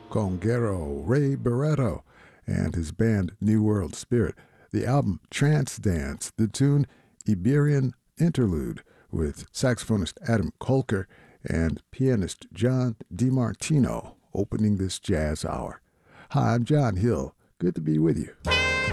conguero Ray Barretto and his band New World Spirit. The album Trance Dance, the tune Iberian Interlude with saxophonist Adam Kolker and pianist John DiMartino opening this jazz hour. Hi, I'm John Hill. Good to be with you.